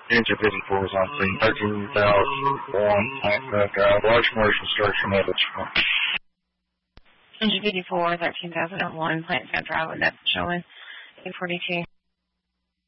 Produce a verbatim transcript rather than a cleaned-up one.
Engine fifty-four is on scene. thirteen thousand one, Plant Drive, large commercial structure, metal truck. Engine fifty-four, thirteen thousand one, Plant Drive, and that's showing eight forty-two.